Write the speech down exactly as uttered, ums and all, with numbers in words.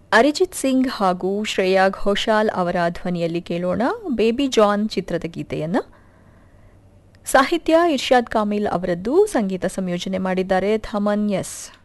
ಅರಿಜಿತ್ ಸಿಂಗ್ ಹಾಗೂ ಶ್ರೇಯಾ ಘೋಷಾಲ್ ಅವರ ಧ್ವನಿಯಲ್ಲಿ ಕೇಳೋಣ ಬೇಬಿ ಜಾನ್ ಚಿತ್ರದ ಗೀತೆಯನ್ನು. ಸಾಹಿತ್ಯ ಇರ್ಷಾದ್ ಕಾಮಿಲ್ ಅವರದ್ದು, ಸಂಗೀತ ಸಂಯೋಜನೆ ಮಾಡಿದ್ದಾರೆ ಥಮನ್ ಎಸ್.